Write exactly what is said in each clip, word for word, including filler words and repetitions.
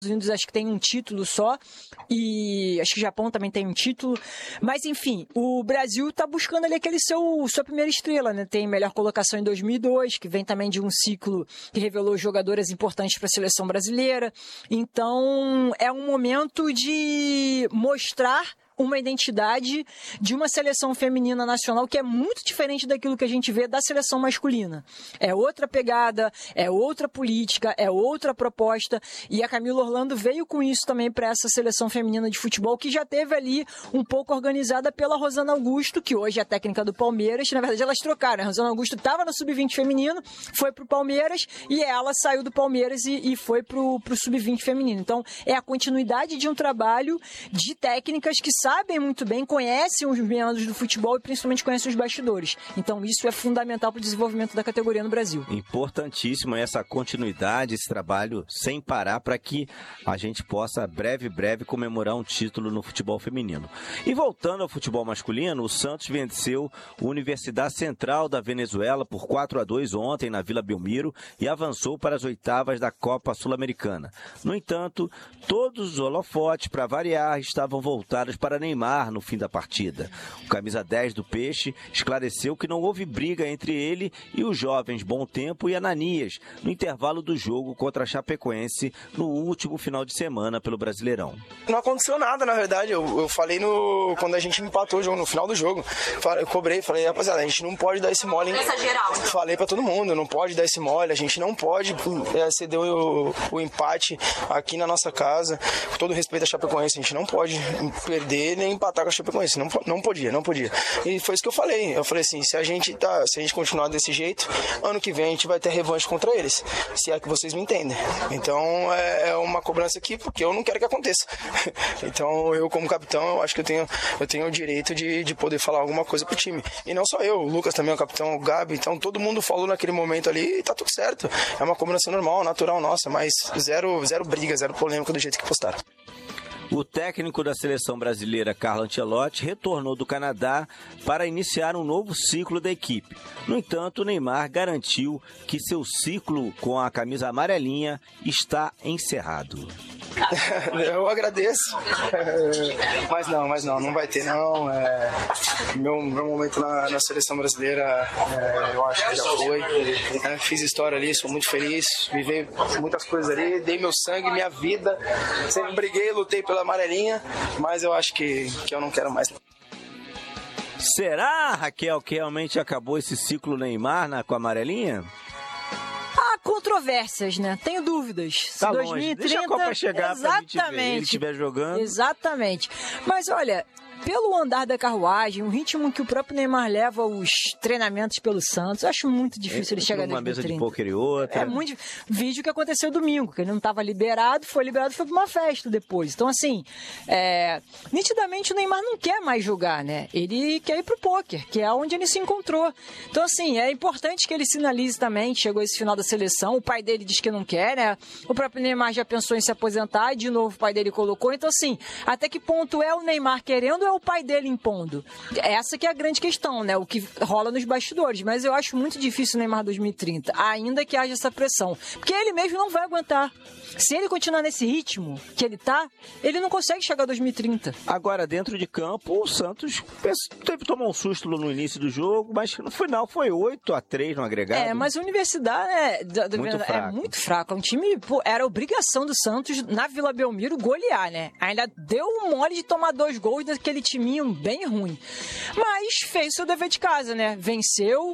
Unidos acho que tem um título só, e acho que o Japão também tem um título, mas enfim, o Brasil está buscando ali aquele seu, sua primeira estrela, né? Tem melhor colocação em dois mil e dois, que vem também de um ciclo que revelou jogadoras importantes para a seleção brasileira, então é um momento de mostrar uma identidade de uma seleção feminina nacional que é muito diferente daquilo que a gente vê da seleção masculina. É outra pegada, é outra política, é outra proposta, e a Camila Orlando veio com isso também para essa seleção feminina de futebol, que já teve ali um pouco organizada pela Rosana Augusto, que hoje é a técnica do Palmeiras. Na verdade elas trocaram, a Rosana Augusto estava no sub vinte feminino, foi pro Palmeiras, e ela saiu do Palmeiras e, e foi pro, pro sub vinte feminino. Então é a continuidade de um trabalho de técnicas que sabem muito bem, conhecem os meandros do futebol e principalmente conhecem os bastidores. Então isso é fundamental para o desenvolvimento da categoria no Brasil. Importantíssima essa continuidade, esse trabalho sem parar, para que a gente possa breve, breve comemorar um título no futebol feminino. E voltando ao futebol masculino, o Santos venceu a Universidade Central da Venezuela por quatro a dois ontem na Vila Belmiro e avançou para as oitavas da Copa Sul-Americana. No entanto, todos os holofotes, para variar, estavam voltados para Neymar no fim da partida. O camisa dez do Peixe esclareceu que não houve briga entre ele e os jovens Bom Tempo e Ananias no intervalo do jogo contra a Chapecoense no último final de semana pelo Brasileirão. Não aconteceu nada, na verdade. Eu, eu falei no, quando a gente empatou o jogo, no final do jogo. Eu cobrei, falei, rapaziada, a gente não pode dar esse mole. Essa geral. Falei pra todo mundo, não pode dar esse mole, a gente não pode é, ceder o, o empate aqui na nossa casa. Com todo respeito à Chapecoense, a gente não pode perder nem empatar com a Chapecoense, não, não podia, não podia. E foi isso que eu falei, eu falei assim, se a gente tá, se a gente continuar desse jeito, ano que vem a gente vai ter revanche contra eles, se é que vocês me entendem. Então é, é uma cobrança aqui, porque eu não quero que aconteça. Então eu como capitão, eu acho que eu tenho, eu tenho o direito de, de poder falar alguma coisa pro time. E não só eu, o Lucas também é o capitão, o Gabi, então todo mundo falou naquele momento ali e tá tudo certo. É uma cobrança normal, natural nossa, mas zero, zero briga, zero polêmica do jeito que postaram. O técnico da seleção brasileira, Carlo Ancelotti, retornou do Canadá para iniciar um novo ciclo da equipe. No entanto, o Neymar garantiu que seu ciclo com a camisa amarelinha está encerrado. Eu agradeço, mas não, mas não, não vai ter não. É, meu, meu momento na, na seleção brasileira, é, eu acho que já foi. É, fiz história ali, sou muito feliz, vivi muitas coisas ali, dei meu sangue, minha vida, sempre briguei, lutei pela amarelinha, mas eu acho que, que eu não quero mais. Será, Raquel, que realmente acabou esse ciclo Neymar na, com a amarelinha? Há controvérsias, né? Tenho dúvidas. Tá dois mil e trinta, longe. Deixa a Copa chegar pra gente ver. Ele estiver jogando. Exatamente. Mas olha, pelo andar da carruagem, o ritmo que o próprio Neymar leva os treinamentos pelo Santos, eu acho muito difícil ele chegar numa dois mil e trinta. mesa de pôquer e outra. É muito vídeo que aconteceu domingo, que ele não estava liberado, foi liberado e foi para uma festa depois. Então, assim, é, nitidamente o Neymar não quer mais jogar, né? Ele quer ir pro pôquer, que é onde ele se encontrou. Então, assim, é importante que ele sinalize também que chegou esse final da seleção. O pai dele diz que não quer, né? O próprio Neymar já pensou em se aposentar e de novo o pai dele colocou. Então, assim, até que ponto é o Neymar querendo ou é o pai dele impondo? Essa que é a grande questão, né? O que rola nos bastidores. Mas eu acho muito difícil o Neymar dois mil e trinta, ainda que haja essa pressão. Porque ele mesmo não vai aguentar. Se ele continuar nesse ritmo que ele tá, ele não consegue chegar a dois mil e trinta. Agora, dentro de campo, o Santos teve que tomar um susto no início do jogo, mas no final foi oito a três no agregado. É, mas a Universidade é, muito é fraco. muito fraco. É um time, pô, era obrigação do Santos na Vila Belmiro golear, né? Ainda deu um mole de tomar dois gols daquele timinho bem ruim. Mas fez seu dever de casa, né? Venceu.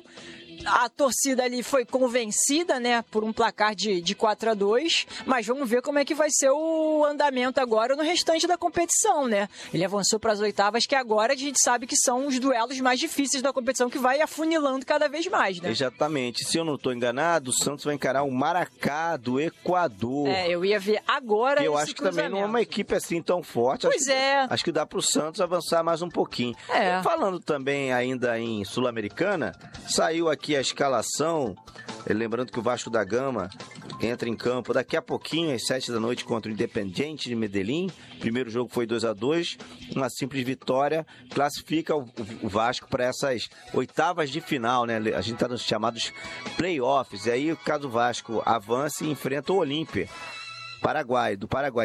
A torcida ali foi convencida, né, por um placar de, de quatro a dois, mas vamos ver como é que vai ser o andamento agora no restante da competição, né? Ele avançou para as oitavas, que agora a gente sabe que são os duelos mais difíceis da competição, que vai afunilando cada vez mais, né? Exatamente. Se eu não estou enganado, o Santos vai encarar o Maracá do Equador. É, eu ia ver agora eu esse acho que também não é uma equipe assim tão forte. Pois acho é. Que, acho que dá para o Santos avançar mais um pouquinho. É. E falando também ainda em Sul-Americana, saiu aqui a escalação, lembrando que o Vasco da Gama entra em campo daqui a pouquinho, às sete da noite, contra o Independiente de Medellín. Primeiro jogo foi dois a dois, uma simples vitória, classifica o, o Vasco para essas oitavas de final, né? A gente está nos chamados playoffs, e aí caso o Vasco avance, enfrenta o Olímpia. Paraguai, do Paraguai.